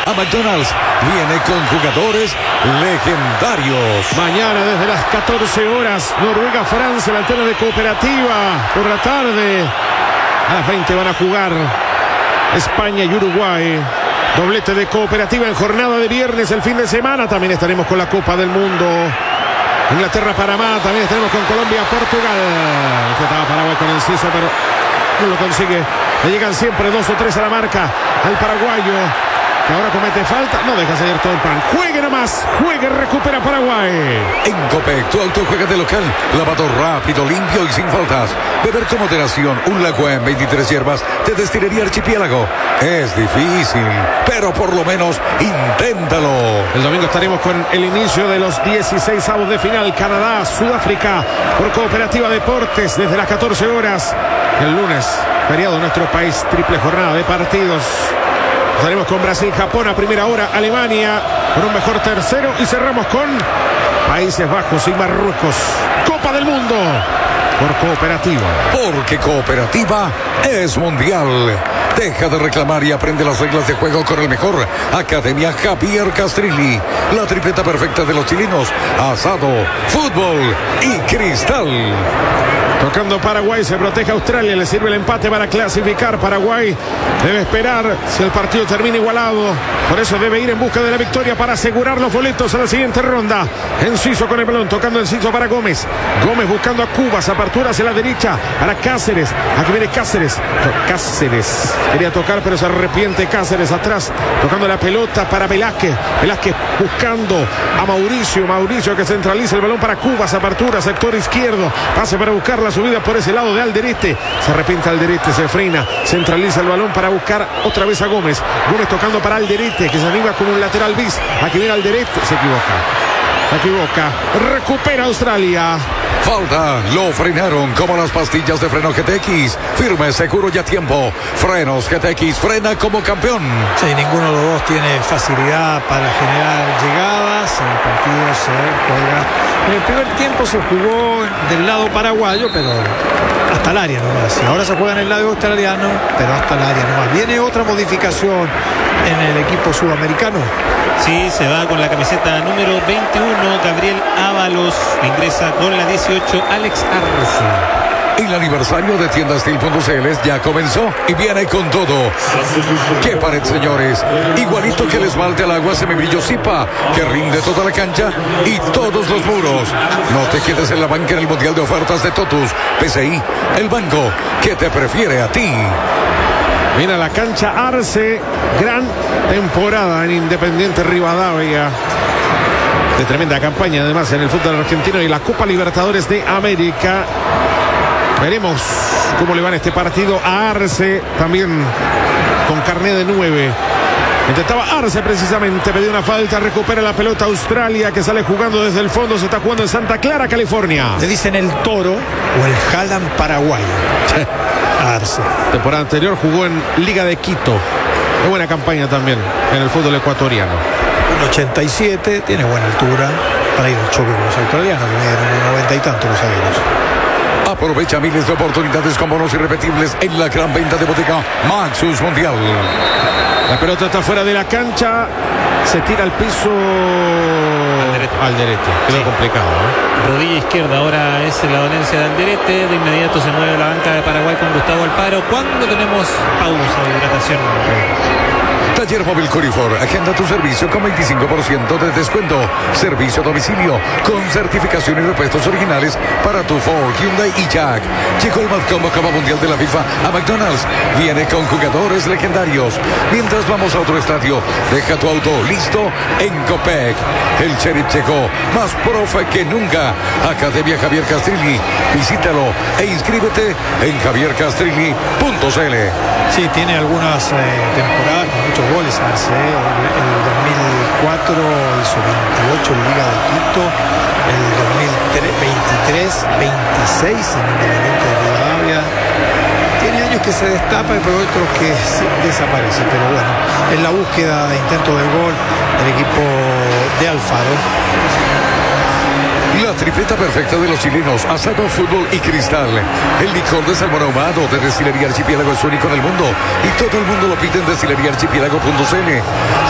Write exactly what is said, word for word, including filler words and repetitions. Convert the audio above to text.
a McDonald's viene con jugadores legendarios. Mañana desde las catorce horas, Noruega-Francia, la antena de Cooperativa. Por la tarde, a las veinte van a jugar España y Uruguay. Doblete de Cooperativa en jornada de viernes, el fin de semana. También estaremos con la Copa del Mundo. Inglaterra-Panamá, también estaremos con Colombia-Portugal. Intentaba Paraguay con Enciso, pero no lo consigue. Le llegan siempre dos o tres a la marca al paraguayo, que ahora comete falta. No deja seguir todo el pan. Juegue nomás, juegue, recupera Paraguay. En Copec, tu auto juega de local. Lavado rápido, limpio y sin faltas. Beber con moderación un Lagua en veintitrés hierbas de Destilería Archipiélago. Es difícil, pero por lo menos inténtalo. El domingo estaremos con el inicio de los dieciséis avos de final. Canadá, Sudáfrica, por Cooperativa Deportes desde las catorce horas. El lunes, feriado en nuestro país, triple jornada de partidos. Estaremos con Brasil, Japón a primera hora, Alemania con un mejor tercero y cerramos con Países Bajos y Marruecos. Copa del Mundo por Cooperativa. Porque Cooperativa es mundial. Deja de reclamar y aprende las reglas de juego con el mejor. Academia Javier Castrilli. La tripleta perfecta de los chilenos. Asado, fútbol y cristal. Tocando Paraguay, se protege a Australia, le sirve el empate para clasificar. Paraguay debe esperar si el partido termina igualado. Por eso debe ir en busca de la victoria para asegurar los boletos a la siguiente ronda. Enciso con el balón, tocando Enciso para Gómez. Gómez buscando a Cubas, apertura hacia la derecha para Cáceres. Aquí viene Cáceres. Cáceres quería tocar, pero se arrepiente Cáceres atrás, tocando la pelota para Velázquez. Velázquez buscando a Mauricio. Mauricio que centraliza el balón para Cubas, apertura, sector izquierdo. Pase para buscar la subida por ese lado de Alderete. Se arrepiente Alderete, se frena, centraliza el balón para buscar otra vez a Gómez. Gómez tocando para Alderete, que se anima como un lateral bis. Aquí viene Alderete, se equivoca. Se equivoca. Recupera Australia. Falta, lo frenaron como las pastillas de freno G T X. Firme, seguro y a tiempo. Frenos G T X, frena como campeón. Sí, ninguno de los dos tiene facilidad para generar llegadas. El partido se juega. En el primer tiempo se jugó del lado paraguayo, pero hasta el área nomás. Ahora se juega en el lado australiano, pero hasta el área nomás. Viene otra modificación en el equipo sudamericano. Sí, se va con la camiseta número veintiuno, Gabriel Ábalos. Ingresa con la dieciocho, Alex Arce. El aniversario de tienda steel punto c l ya comenzó y viene con todo. ¡Qué pared, señores! Igualito que el esmalte al agua semibrillo Zipa, que rinde toda la cancha y todos los muros. No te quedes en la banca en el Mundial de Ofertas de Totus. P C I, el banco que te prefiere a ti. Mira la cancha Arce, gran temporada en Independiente Rivadavia. De tremenda campaña además en el fútbol argentino y la Copa Libertadores de América. Veremos cómo le va en este partido a Arce, también con carné de nueve. Intentaba Arce precisamente, pedía una falta, recupera la pelota Australia, que sale jugando desde el fondo, se está jugando en Santa Clara, California. Le dicen el Toro o el Halland paraguayo. Arce. Temporada anterior jugó en Liga de Quito. Muy buena campaña también en el fútbol ecuatoriano. un ochenta y siete, tiene buena altura para ir al choque con los australianos, que miden uno noventa y tanto los zagueros. Aprovecha miles de oportunidades con bonos irrepetibles en la gran venta de botica Maxus Mundial. La pelota está fuera de la cancha, se tira al piso. Alderete. Alderete, quedó Sí. complicado, ¿eh? Rodilla izquierda, ahora es la dolencia de Alderete. De inmediato se mueve la banca de Paraguay con Gustavo Alfaro. ¿Cuándo tenemos pausa de hidratación? Taller Móvil Corifor, agenda tu servicio con veinticinco por ciento de descuento. Servicio a domicilio con certificación y repuestos originales para tu Ford, Hyundai y Jack. Llegó el Matcombo Copa Mundial de la FIFA a McDonald's. Viene con jugadores legendarios. Mientras vamos a otro estadio, deja tu auto listo en Copec. El Sheriff llegó más profe que nunca. Academia Javier Castrilli. Visítalo e inscríbete en javier castrilli punto c l. Sí, tiene algunas eh, temporadas con muchos goles. Hace el, el dos mil cuatro hizo veintiocho en Liga de Quito, el dos mil veintitrés veintiséis en Independiente de Rivadavia. Tiene años que se destapa y por otros que desaparece, pero bueno, en la búsqueda de intentos de gol del equipo de Alfaro. La tripleta perfecta de los chilenos, asado, fútbol y cristal. El licor de salmón ahumado de Destilería Archipiélago es único en el mundo y todo el mundo lo pide en destilería archipiélago punto c l.